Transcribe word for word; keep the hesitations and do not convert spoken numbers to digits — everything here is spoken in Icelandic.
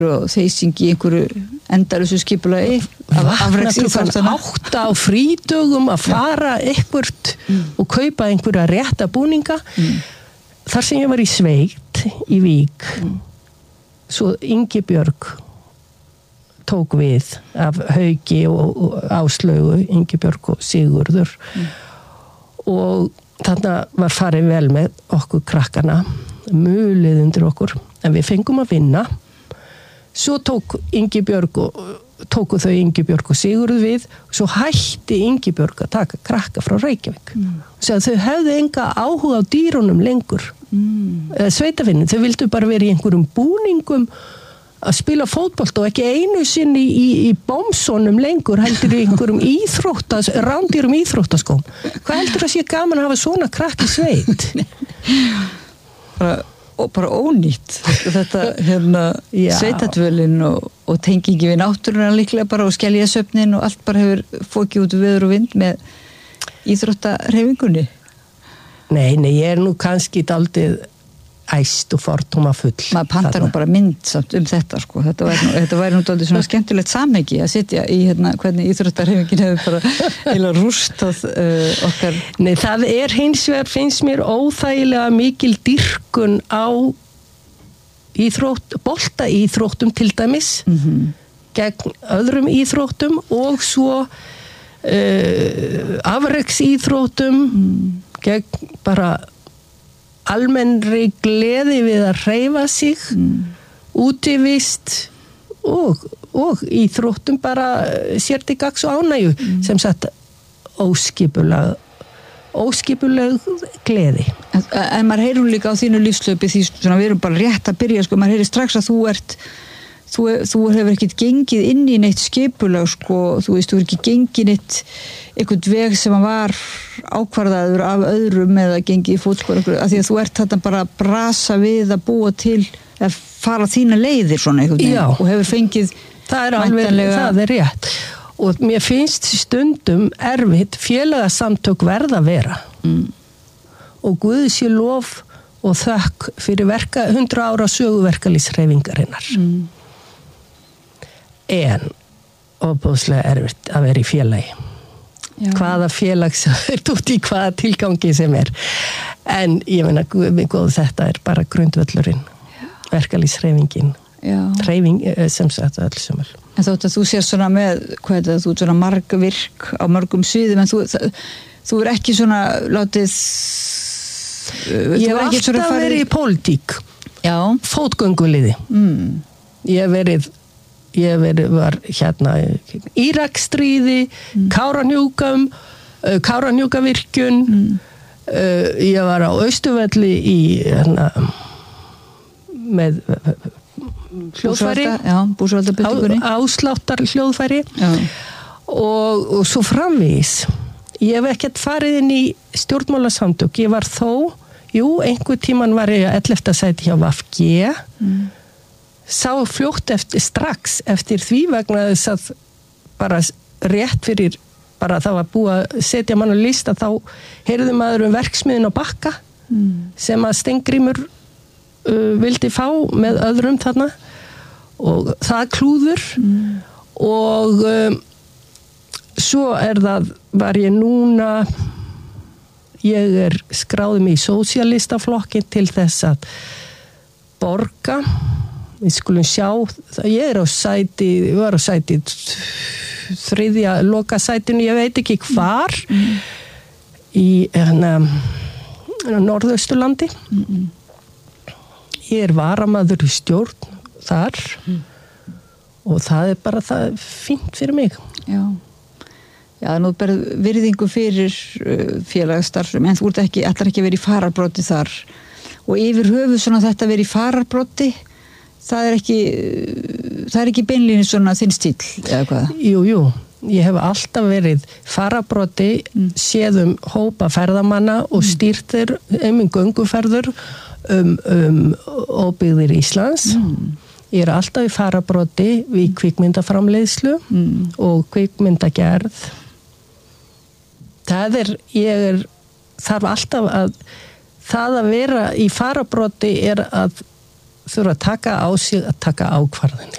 og þeysingi í einhverju endalausu skipulagi vakna átta á frídögum að fara eitthvert mm. og kaupa einhverja rétta búninga mm. þar sem ég var í sveit í Vík mm. svo Ingibjörg tók við af Hauki og, og Áslaugu, Ingibjörg og Sigurður mm. og þarna var farið vel með okkur krakkana mulið undir okkur en við fengum að vinna. Svo tók Ingibjörg og tóku þau Ingibjörg og Sigurður við og svo hætti Ingibjörg að taka krakka frá Reykjavík mm. og segja að þau hefðu enga áhuga á dýrunum lengur mm. eða sveitafinni, þau vildu bara vera í einhverjum búningum að spila fótbolt og ekki einu sinni í, í bomsonum lengur heldur í einhverjum íþróttas rándýrum íþróttaskóm. Hvað heldur að sé gaman að hafa svona krakk í sveit? bara og bara ónýtt þetta hérna sveitadvölin og, og tengingi við náttúruna líklega bara og skeljarsöfnin og allt bara hefur fókið út veður og vind með íþróttahreyfingunni. Nei, nei, ég er nú kannski daldið æst og fordóma full. Maður pantar nú bara mynd samt um þetta sko. Þetta væri nú, þetta væri nú daldið svona skemmtilegt samhengi að sitja í hérna hvernig íþróttahreyfingin hefur bara heila rústað uh, okkar. Nei, það er hins vegar finnst mér óþægilega mikil dýrkun á íþrótt, bolta íþróttum til dæmis mm-hmm. gegn öðrum íþróttum og svo uh, afreks íþróttum mm. gegn bara almennri gleði við að hreyfa sig mm. útivist og, og íþróttum bara sér til gagns og ánægju mm. sem sagt óskipulag óskipuleg gleði. En, en maður heyrum líka á þínu lífslaupi því svona við erum bara rétt að byrja sko, maður heyrir strax að þú ert þú, þú hefur ekkert gengið inn í neitt skipulag sko, þú veist, þú hefur ekki gengið neitt einhvern veg sem að var ákvarðaður af öðrum eða gengið í fótspor af því að þú ert þetta bara að brasa við að búa til að fara þína leiðir svona einhvern veginn og hefur fengið það er alveg, það er rétt og mér finnst stundum erfitt félagasamtök verða að vera mm. og Guði sé lof og þökk fyrir verka, hundra ára sögu verkalýðshreyfingarinnar mm. en ofboðslega erfitt að vera í félagi Já. Hvaða félags er út í hvaða tilgangi sem er en ég meina góð, þetta er bara grundvöllurinn verkalýðshreyfingin hreyfing sem sagt allsumul. En þótt að þú sér svona með hvað er það, þú er svona margvirk á mörgum sviðum en þú, það, þú er ekki svona látið ég hef alltaf verið í pólitík fótgönguliði mm. ég hef verið ég hef verið var hérna Íraksstríði, mm. Kárahnjúkam uh, Kárahnjúkavirkjun mm. uh, ég var á Austurvelli í hérna með hljóðfæri ásláttar hljóðfæri og, og svo framvís ég hef ekkert farið inn í stjórnmálasamtök ég var þó, jú, einhver tíman var ég ellefta sæti hjá V G mm. sá fljótt eftir, strax eftir því vegna þess að bara rétt fyrir bara það var búið að setja mann á lista þá heyrði maður um verksmiðin á Bakka mm. sem að Steingrímur uh, vildi fá með öðrum þarna og það klúður mm. og um, svo er það var ég núna ég er skráði mig í sósíalistaflokkin til þess að borga við skulum sjá, ég er á sæti ég var á sæti þriðja loka sætinu, ég veit ekki hvar mm. í hérna Norðausturlandi mm. ég er varamaður í stjórn þar mm. og það er bara það fínt fyrir mig Já, Já nú berð virðingu fyrir félagsstarfsum en þú ert ekki, ætlar ekki að vera í fararbroddi þar og yfir höfuð svona þetta vera í fararbroddi það er ekki það er ekki beinlínis svona þinn stíll eða hvað? Jú, jú, ég hef alltaf verið fararbroddi mm. séðum hópa ferðamanna og stýrtir um gönguferður um, um óbyggðir Íslands mm. ég er alltaf í fararbroddi við kvikmyndaframleiðslu mm. og kvikmyndagerð það er, ég er þarf alltaf að það að vera í fararbroddi er að þurfa að taka á sig að taka ákvarðanir.